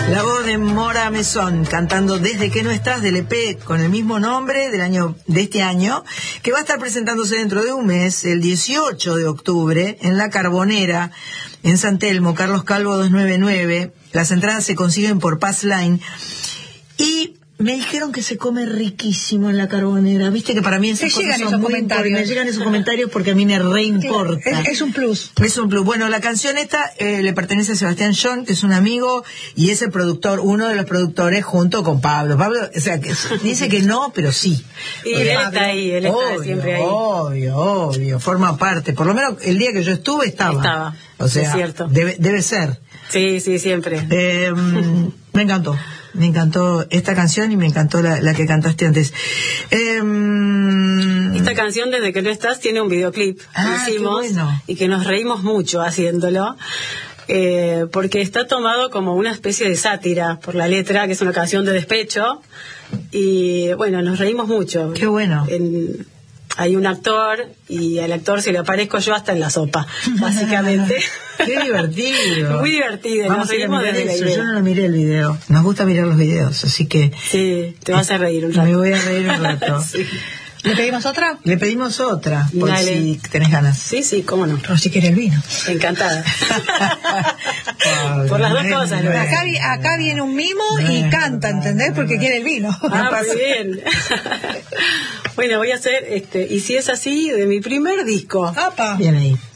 La voz de Mora Mesón cantando Desde que no estás, del EP con el mismo nombre de este año, que va a estar presentándose dentro de un mes, el 18 de octubre, en La Carbonera, en San Telmo, Carlos Calvo 299. Las entradas se consiguen por Passline. Y me dijeron que se come riquísimo en La Carbonera. Viste que para mí esas cosas son muy importantes. Me llegan esos comentarios porque a mí me reimporta. Es un plus. Es un plus. Bueno, la canción esta le pertenece a Sebastián John, que es un amigo y es el productor, uno de los productores junto con Pablo. Pablo, o sea, que dice que no, pero sí. Y él está ahí, él está siempre ahí. Obvio, forma parte. Por lo menos el día que yo estuve estaba. O sea, es cierto. Debe ser. Sí, siempre. Me encantó esta canción y me encantó la que cantaste antes. Esta canción, Desde que no estás, tiene un videoclip que hicimos, qué bueno. Y que nos reímos mucho haciéndolo, porque está tomado como una especie de sátira por la letra, que es una canción de despecho, y bueno, nos reímos mucho. Qué bueno. Hay un actor y al actor se le aparezco yo hasta en la sopa, básicamente. Qué divertido. Muy divertido. Vamos a ir a mirar eso. Yo no lo miré el video. Nos gusta mirar los videos, así que... Sí, te vas a reír un rato. Me voy a reír un rato. Sí. ¿Le pedimos otra? Le pedimos otra, por Dale. si tenés ganas. Sí, cómo no. Pero si quiere el vino. Encantada. Por las dos cosas, ¿no? Acá viene un mimo y canta, ¿entendés? Porque quiere el vino. Muy bien. Bueno, voy a hacer, y si es así, de mi primer disco. ¡Apa! Bien ahí.